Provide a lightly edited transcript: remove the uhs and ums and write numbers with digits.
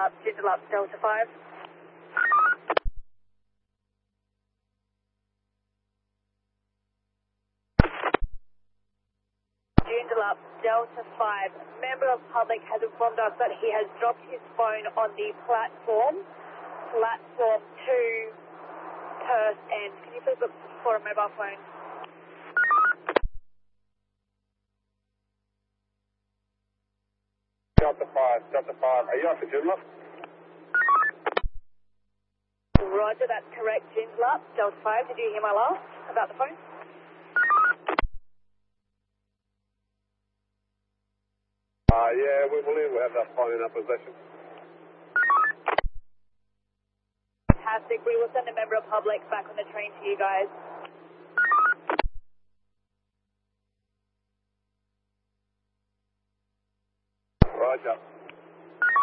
Joondalup Delta 5. Joondalup Delta 5. Member of public has informed us that he has dropped his phone on the platform 2, Perth end. Can you please look for a mobile phone? Delta 5. Are you off the Joondalup? Roger, that's correct. Joondalup Delta 5. Did you hear my last about the phone? Yeah, we believe we have that phone in our possession. Fantastic. We will send a member of public back on the train to you guys. Roger.